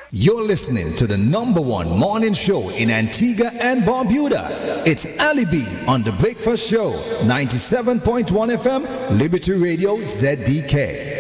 You're listening to the number one morning show in Antigua and Barbuda. It's Ali B on the Breakfast Show, 97.1 FM, Liberty Radio ZDK.